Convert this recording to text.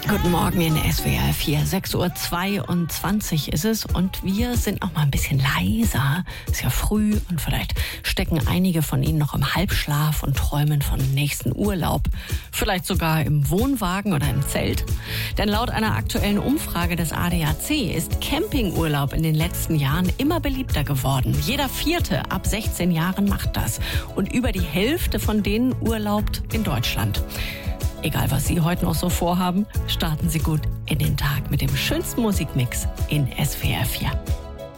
Guten Morgen in SWR 4, 6:22 Uhr ist es und wir sind noch mal ein bisschen leiser. Ist ja früh und vielleicht stecken einige von Ihnen noch im Halbschlaf und träumen von nächsten Urlaub. Vielleicht sogar im Wohnwagen oder im Zelt. Denn laut einer aktuellen Umfrage des ADAC ist Campingurlaub in den letzten Jahren immer beliebter geworden. Jeder Vierte ab 16 Jahren macht das und über die Hälfte von denen urlaubt in Deutschland. Egal, was Sie heute noch so vorhaben, starten Sie gut in den Tag mit dem schönsten Musikmix in SWR 4.